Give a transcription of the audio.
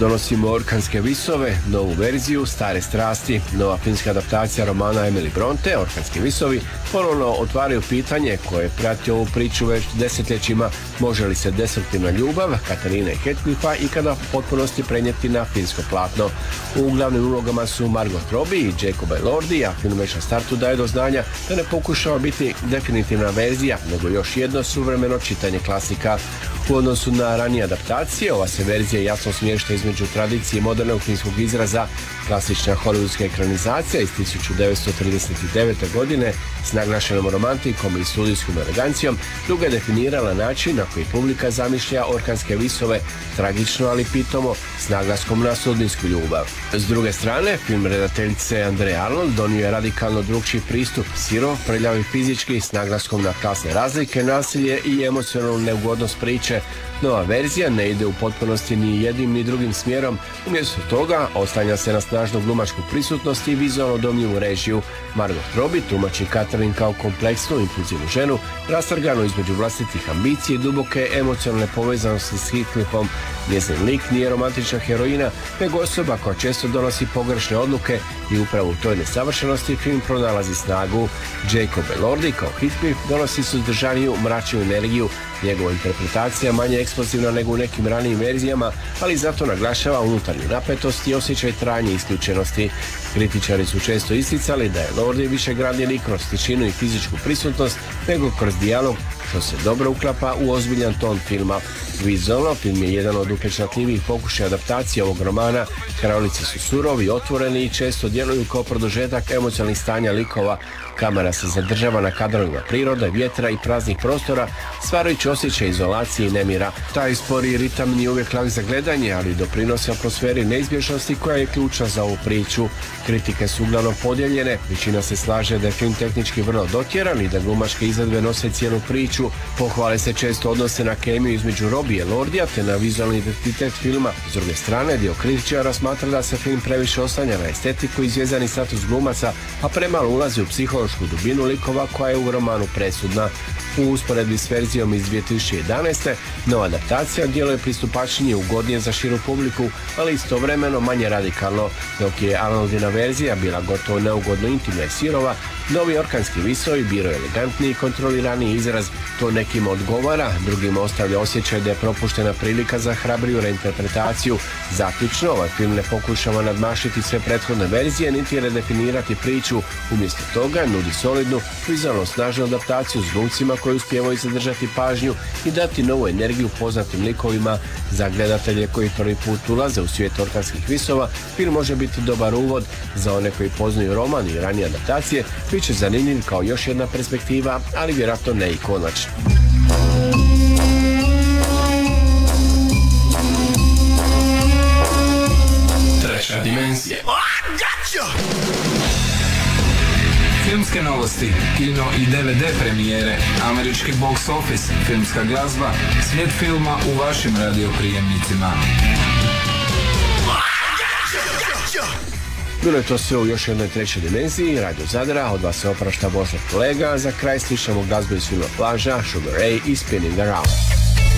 donosimo Orkanske visove, novu verziju Stare strasti. Nova filmska adaptacija romana Emily Bronte, Orkanski visovi, ponovno otvaraju pitanje koje prati ovu priču već desetljećima: može li se destruktivna ljubav Katarine i Heathcliffa ikada u potpunosti prenijeti na filmsko platno. U glavnim ulogama su Margot Robbie i Jacob Elordi, a film već na startu daje do znanja da ne pokušava biti definitivna verzija, nego još jedno suvremeno čitanje klasika. U odnosu na ranije adaptacije, ova se verzija jasno smješta između tradicije modernog filmskog izraza. Klasična hollywoodska ekranizacija iz 1939. godine s naglašenom romantikom i studijskom elegancijom dugo je definirala način na koji publika zamišlja Orkanske visove, tragično ali pitomo, s naglaskom na sudbinsku ljubav. S druge strane, film redateljice Andrea Arnold donio je radikalno drukčiji pristup, sirov, prljavi fizički, s naglaskom na klasne razlike, nasilje i emocionalnu neugodnost priče. Nova verzija ne ide u potpunosti ni jednim ni drugim smjerom, umjesto toga oslanja se na snažnu glumačku prisutnost i vizualno domljivu režiju. Margot Robbie tumači Catherine kao kompleksnu, impulzivnu ženu, rastrganu između vlastitih ambicije i duboke emocionalne povezanosti s Heathcliffom. Njezin lik nije romantična heroina, nego osoba koja često donosi pogrešne odluke i upravo u toj nesavršenosti film pronalazi snagu. Jacob Elordi kao Heathcliff donosi suzdržaniju, mračniju energiju. Njegova interpretacija manje eksplozivna nego u nekim ranijim verzijama, ali zato naglašava unutarnju napetost i osjećaj trajanja isključenosti. Kritičari su često isticali da je Elordi višegradnji lik kroz tišinu i fizičku prisutnost nego kroz dijalog, što se dobro uklapa u ozbiljan ton filma. Vizualno, film je jedan od upečatljivijih pokušaja adaptacije ovog romana. Krajolici su surovi, otvoreni i često djeluju kao produžetak emocionalnih stanja likova. Kamera se zadržava na kadrovima prirode, vjetra i praznih prostora, stvarajući osjećaj izolacije i nemira. Taj spori ritam nije uvijek lak za gledanje, ali doprinosi atmosferi neizbježnosti koja je ključna za ovu priču. Kritike su uglavnom podijeljene, većina se slaže da je film tehnički vrlo dotjeran i da glumačke izvedbe nose cijelu priču. Pohvale se često odnose na kemiju između Robbie i Elordija te na vizualni identitet filma. S druge strane, dio kritičara smatra da se film previše oslanja na estetiku i zvjezdani status glumaca, a premalo ulazi u psihološku dubinu likova koja je u romanu presudna. U usporedbi s verzijom iz 2011. nova adaptacija djeluje pristupačnije i ugodnije za širu publiku, ali istovremeno manje radikalno. Dok je Arnoldina verzija bila gotovo neugodno intimna i sirova, novi Orkanski visovi biro je elegantniji i kontroliraniji izraz. To nekim odgovara, drugim ostavlja osjećaj da je propuštena prilika za hrabriju reinterpretaciju. Zaključno, ovaj film ne pokušava nadmašiti sve prethodne verzije niti redefinirati priču. Umjesto toga nudi solidnu, vizualno snažnu adaptaciju s glumcima koji uspijevaju zadržati pažnju i dati novu energiju poznatim likovima. Za gledatelje koji prvi put ulaze u svijet Orkanskih visova, film može biti dobar uvod. Za one koji poznaju roman i ranije adaptacije, bit će zanimljiv kao još jedna perspektiva, ali vjerojatno ne i konačna. Treća dimenzija. Filmske novosti, kino i DVD premijere, američki box office, filmska glazba, svijet filma u vašim radioprijemnicima. Bilo je to sve u još jednoj trećoj dimenziji, Radio Zadra. Od vas se oprašta Božar kolega. Za kraj slušamo glazbu iz filma Plaža, Sugar Ray i Spinning Around.